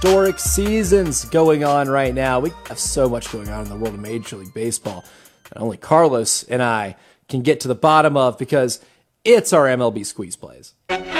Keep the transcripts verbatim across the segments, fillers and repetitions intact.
historic seasons going on right now. We have so much going on in the world of Major League Baseball that only Carlos and I can get to the bottom of because it's our M L B Squeeze Plays.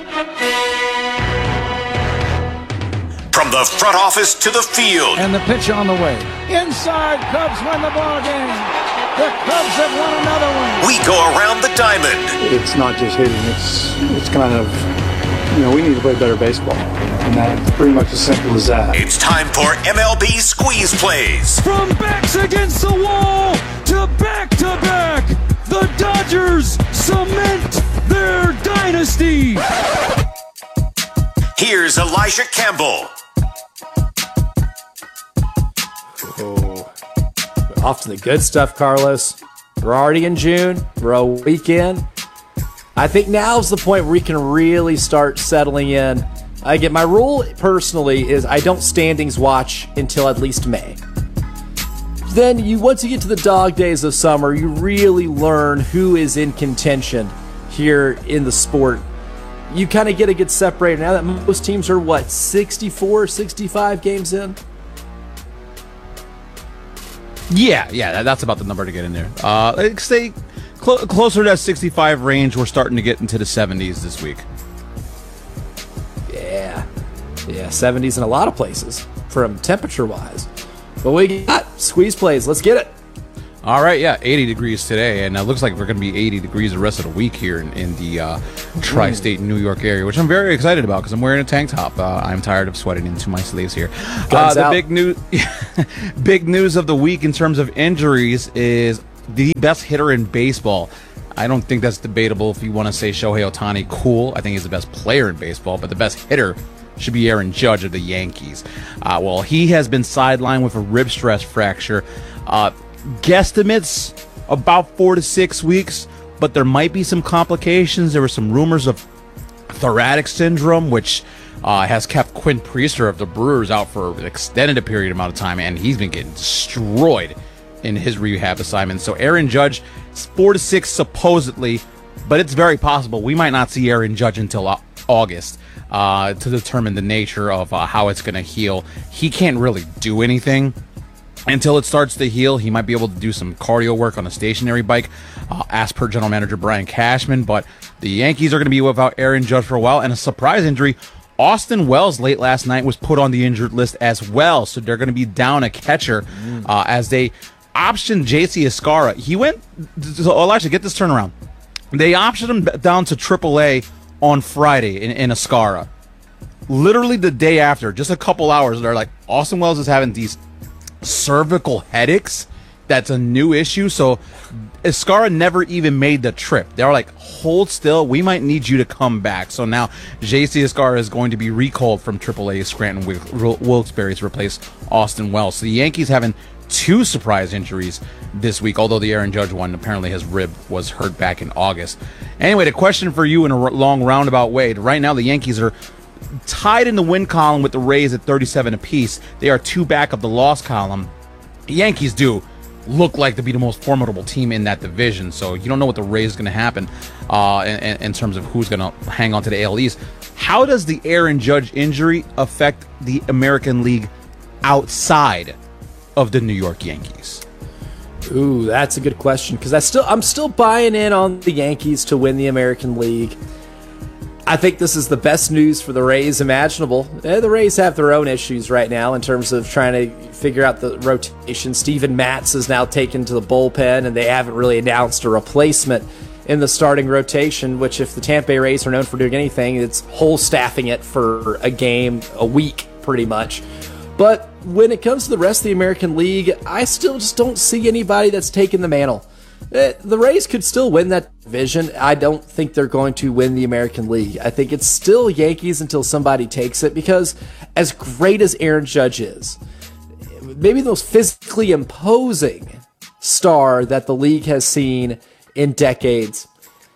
From the front office to the field. And the pitch on the way. Inside, Cubs win the ball game. The Cubs have won another one. We go around the diamond. It's not just hitting. It's it's kind of, you know, we need to play better baseball. And that's pretty much as simple as that. It's time for M L B Squeeze Plays. From backs against the wall to back to back, the Dodgers cement their dynasty. Here's Elijah Campbell. Oh, off to the good stuff, Carlos. We're already in June. We're a weekend. I think now's the point where we can really start settling in. Again, my rule personally is I don't standings watch until at least May. Then you, once you get to the dog days of summer, you really learn who is in contention here in the sport. You kind of get to get separated now that most teams are, what, sixty-four, sixty-five games in? Yeah, yeah, that's about the number to get in there. Uh, like say cl- closer to that sixty-five range. We're starting to get into the seventies this week. Yeah, yeah, seventies in a lot of places from temperature-wise. But we got Squeeze Plays. Let's get it. All right, yeah, eighty degrees today, and it looks like we're going to be eighty degrees the rest of the week here in, in the uh, tri-state New York area, which I'm very excited about because I'm wearing a tank top. Uh, I'm tired of sweating into my sleeves here. Uh, the out. big news, big news of the week in terms of injuries is the best hitter in baseball. I don't think that's debatable. If you want to say Shohei Ohtani, cool. I think he's the best player in baseball, but the best hitter should be Aaron Judge of the Yankees. Uh, well, he has been sidelined with a rib stress fracture. Uh, guesstimates about four to six weeks, but there might be some complications. There were some rumors of thoracic syndrome, which uh, has kept Quinn Priester of the Brewers out for an extended period amount of time, and he's been getting destroyed in his rehab assignment. So Aaron Judge, four to six supposedly, but it's very possible we might not see Aaron Judge until August uh, to determine the nature of uh, how it's going to heal. He can't really do anything until it starts to heal. He might be able to do some cardio work on a stationary bike, uh, as per general manager Brian Cashman. But the Yankees are going to be without Aaron Judge for a while. And a surprise injury, Austin Wells late last night was put on the injured list as well. So they're going to be down a catcher uh, as they optioned J C Escara. He went, so Elijah, get this turnaround. They optioned him down to triple A on Friday in, in Escara. Literally the day after, just a couple hours, they're like, Austin Wells is having these cervical headaches. That's a new issue. So Escara never even made the trip. They were like, hold still, we might need you to come back. So now J C Escara is going to be recalled from triple A Scranton Wilkes-Barre to replace Austin Wells. So the Yankees having two surprise injuries this week, although the Aaron Judge one, apparently his rib was hurt back in August. Anyway, the question for you in a long roundabout way, right now the Yankees are tied in the win column with the Rays at thirty-seven apiece. They are two back of the loss column. The Yankees do look like to be the most formidable team in that division, so you don't know what the Rays is going to happen uh, in, in terms of who's going to hang on to the A L East. How does the Aaron Judge injury affect the American League outside of the New York Yankees? Ooh, that's a good question because I still I'm still buying in on the Yankees to win the American League. I think this is the best news for the Rays imaginable. Eh, the Rays have their own issues right now in terms of trying to figure out the rotation. Steven Matz is now taken to the bullpen, and they haven't really announced a replacement in the starting rotation, which if the Tampa Bay Rays are known for doing anything, it's whole staffing it for a game a week pretty much. But when it comes to the rest of the American League, I still just don't see anybody that's taken the mantle. The Rays could still win that division. I don't think they're going to win the American League. I think it's still Yankees until somebody takes it because as great as Aaron Judge is, maybe the most physically imposing star that the league has seen in decades,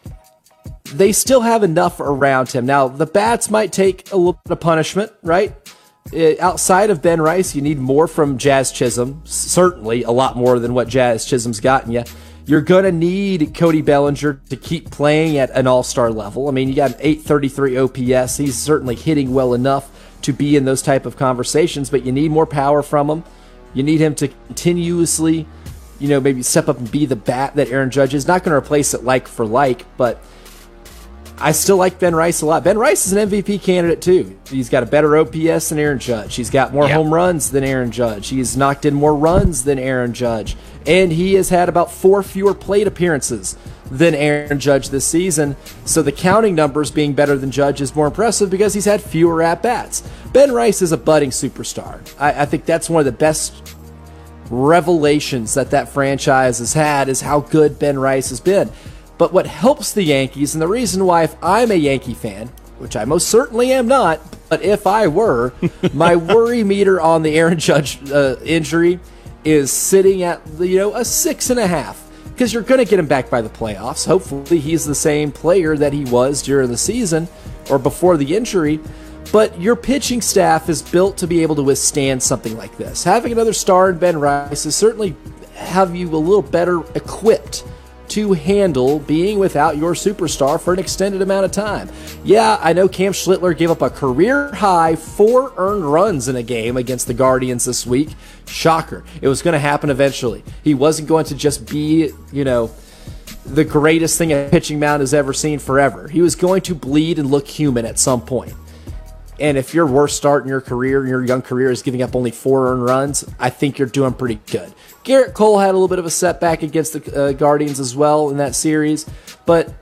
they still have enough around him. Now, the bats might take a little bit of punishment, right? Uh, outside of Ben Rice, you need more from Jazz Chisholm, certainly a lot more than what Jazz Chisholm's gotten you. You're going to need Cody Bellinger to keep playing at an all-star level. I mean, you got an eight thirty-three O P S. He's certainly hitting well enough to be in those type of conversations, but you need more power from him. You need him to continuously, you know, maybe step up and be the bat that Aaron Judge is. Not going to replace it like for like, but I still like Ben Rice a lot. Ben Rice is an M V P candidate too. He's got a better O P S than Aaron Judge. He's got more yeah. home runs than Aaron Judge. He's knocked in more runs than Aaron Judge. And he has had about four fewer plate appearances than Aaron Judge this season. So the counting numbers being better than Judge is more impressive because he's had fewer at-bats. Ben Rice is a budding superstar. I, I think that's one of the best revelations that that franchise has had is how good Ben Rice has been. But what helps the Yankees, and the reason why if I'm a Yankee fan, which I most certainly am not, but if I were, my worry meter on the Aaron Judge uh, injury is sitting at, you know, a six and a half. Because you're going to get him back by the playoffs. Hopefully he's the same player that he was during the season or before the injury. But your pitching staff is built to be able to withstand something like this. Having another star in Ben Rice is certainly have you a little better equipped to handle being without your superstar for an extended amount of time. Yeah, I know Cam Schlittler gave up a career-high four earned runs in a game against the Guardians this week. Shocker. It was going to happen eventually. He wasn't going to just be, you know, the greatest thing a pitching mound has ever seen forever. He was going to bleed and look human at some point. And if your worst start in your career, in your young career, is giving up only four earned runs, I think you're doing pretty good. Garrett Cole had a little bit of a setback against the uh, Guardians as well in that series, but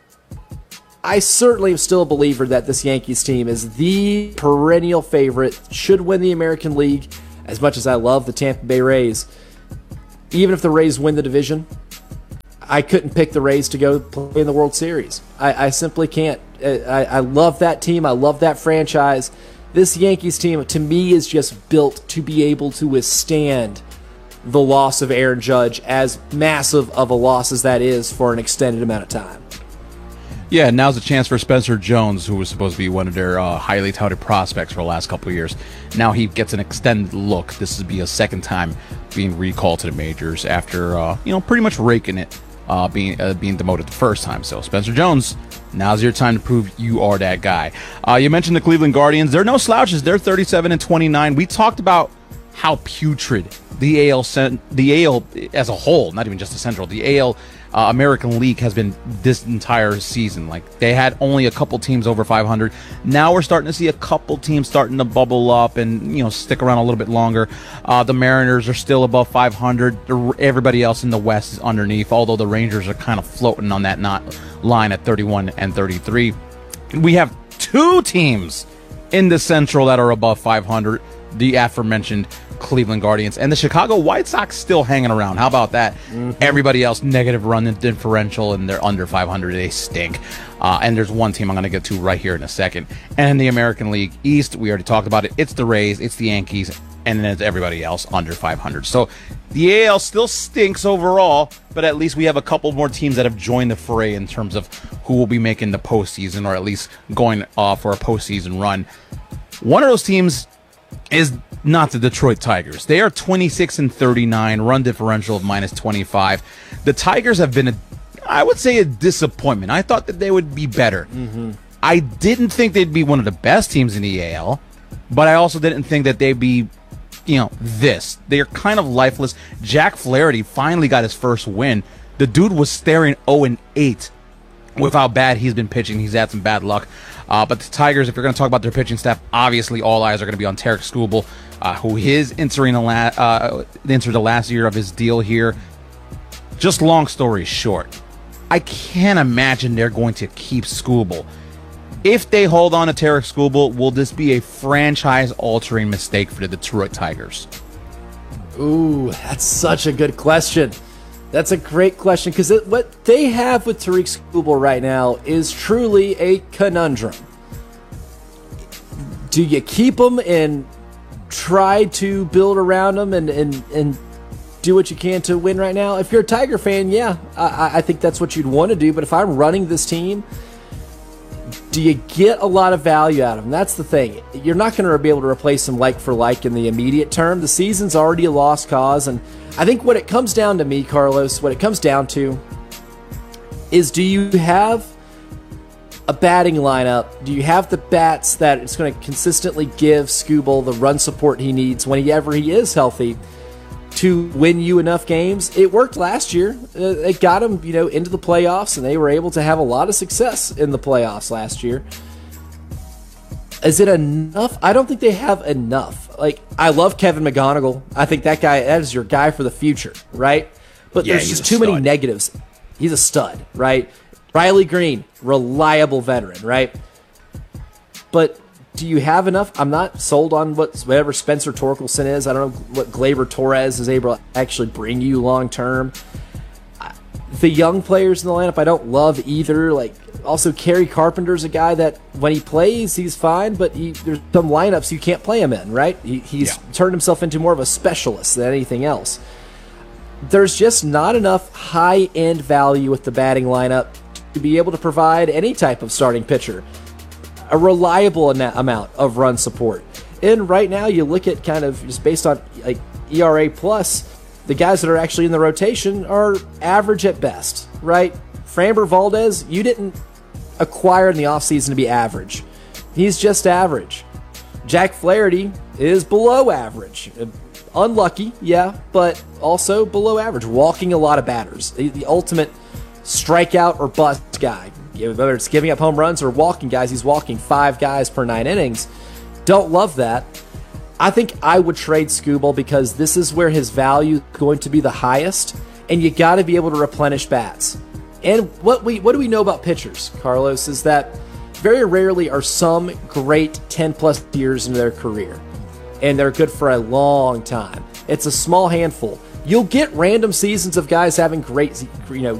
I certainly am still a believer that this Yankees team is the perennial favorite, should win the American League. As much as I love the Tampa Bay Rays, even if the Rays win the division, I couldn't pick the Rays to go play in the World Series. I, I simply can't. I, I love that team. I love that franchise. This Yankees team, to me, is just built to be able to withstand the loss of Aaron Judge, as massive of a loss as that is, for an extended amount of time. Yeah, now's a chance for Spencer Jones, who was supposed to be one of their uh, highly touted prospects for the last couple of years. Now he gets an extended look. This would be a second time being recalled to the majors after, uh, you know, pretty much raking it, uh, being uh, being demoted the first time. So Spencer Jones, now's your time to prove you are that guy. Uh, you mentioned the Cleveland Guardians. They're no slouches. They're thirty-seven and twenty-nine. We talked about how putrid the A L, the A L as a whole, not even just the Central, the A L uh, American League has been this entire season. Like, they had only a couple teams over five hundred. Now we're starting to see a couple teams starting to bubble up and, you know, stick around a little bit longer. Uh, the Mariners are still above five hundred. Everybody else in the West is underneath, although the Rangers are kind of floating on that not line at thirty-one and thirty-three. We have two teams in the Central that are above five hundred. The aforementioned Cleveland Guardians and the Chicago White Sox still hanging around. How about that? Mm-hmm. Everybody else negative run differential, and they're under five hundred. They stink. Uh, and there's one team I'm going to get to right here in a second. And in the American League East, we already talked about it. It's the Rays, it's the Yankees, and then it's everybody else under five hundred. So the A L still stinks overall, but at least we have a couple more teams that have joined the fray in terms of who will be making the postseason, or at least going uh, for a postseason run. One of those teams is not the Detroit Tigers. They are twenty-six and thirty-nine, run differential of minus twenty-five. The Tigers have been, a, I would say, a disappointment. I thought that they would be better. Mm-hmm. I didn't think they'd be one of the best teams in the A L, but I also didn't think that they'd be, you know, this. They're kind of lifeless. Jack Flaherty finally got his first win. The dude was staring oh and eight with how bad he's been pitching. He's had some bad luck. Uh, but the Tigers, if you're going to talk about their pitching staff, obviously all eyes are going to be on Tarek Skubal, uh, who is entering the, la- uh, entered the last year of his deal here. Just long story short, I can't imagine they're going to keep Skubal. If they hold on to Tarek Skubal, will this be a franchise-altering mistake for the Detroit Tigers? Ooh, that's such a good question. That's a great question, because what they have with Tarek Skubal right now is truly a conundrum. Do you keep him and try to build around him and, and, and do what you can to win right now? If you're a Tiger fan, yeah, I, I think that's what you'd want to do. But if I'm running this team, do you get a lot of value out of him? That's the thing. You're not going to be able to replace him like for like in the immediate term. The season's already a lost cause, and I think what it comes down to me, Carlos, what it comes down to is, do you have a batting lineup, do you have the bats that it's going to consistently give Skubal the run support he needs whenever he is healthy to win you enough games? It worked last year. Uh, it got them, you know, into the playoffs, and they were able to have a lot of success in the playoffs last year. Is it enough? I don't think they have enough. Like, I love Kevin McGonigal. I think that guy, that is your guy for the future, right? But Yeah, there's he's just a too many stud. negatives. He's a stud, right? Riley Green, reliable veteran, right? But do you have enough? I'm not sold on what whatever Spencer Torkelson is. I don't know what Gleyber Torres is able to actually bring you long term. The young players in the lineup, I don't love either. Like, also, Kerry Carpenter's a guy that when he plays, he's fine, but he, there's some lineups you can't play him in, right? He, he's Yeah. turned himself into more of a specialist than anything else. There's just not enough high-end value with the batting lineup to be able to provide any type of starting pitcher a reliable ana- amount of run support. And right now, you look at kind of just based on like E R A plus, the guys that are actually in the rotation are average at best, right? Framber Valdez, you didn't acquire in the offseason to be average. He's just average. Jack Flaherty is below average. Unlucky, yeah, but also below average, walking a lot of batters. The, the ultimate strikeout or bust guy. Whether it's giving up home runs or walking guys, he's walking five guys per nine innings. Don't love that. I think I would trade Skubal because this is where his value is going to be the highest, and you got to be able to replenish bats. And what we what do we know about pitchers, Carlos, is that very rarely are some great ten-plus years into their career, and they're good for a long time. It's a small handful. You'll get random seasons of guys having great, you know,